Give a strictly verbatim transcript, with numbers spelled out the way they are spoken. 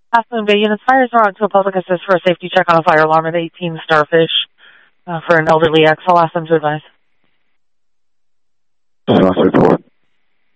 Aspen Bay units, fires are on to a public assist for a safety check on a fire alarm at eighteen Starfish uh, for an elderly ex. I'll ask them to advise. Just report.